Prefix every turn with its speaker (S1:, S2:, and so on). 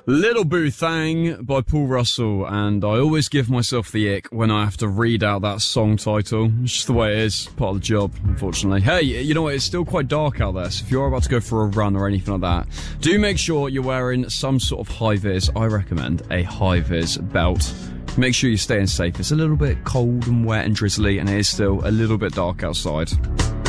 S1: Little Boo Thang by Paul Russell, and I always give myself the ick when I have to read out that song title. It's just the way it is, part of the job, unfortunately. Hey, you know what, it's still quite dark out there, so if you're about to go for a run or anything like that, do make sure you're wearing some sort of high-vis. I recommend a high-vis belt. Make sure you're staying safe. It's a little bit cold and wet and drizzly, and it is still a little bit dark outside.